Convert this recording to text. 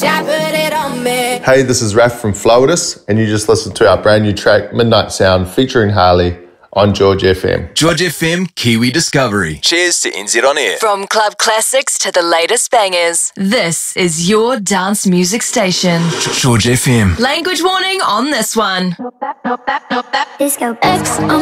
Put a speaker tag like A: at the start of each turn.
A: put it on me.
B: Hey, this is Raph from Floatus, and you just listened to our brand new track, Midnight Sound, featuring Harley on George FM.
C: George FM, Kiwi Discovery. Cheers to NZ On Air.
D: From club classics to the latest bangers, this is your dance music station.
C: George FM.
D: Language warning on this one.
A: Disco X on